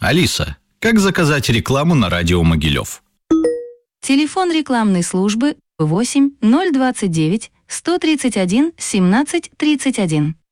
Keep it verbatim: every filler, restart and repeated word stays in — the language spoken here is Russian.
Алиса, как заказать рекламу на радио Могилев? Телефон рекламной службы восемь ноль двадцать девять сто тридцать один семнадцать тридцать один.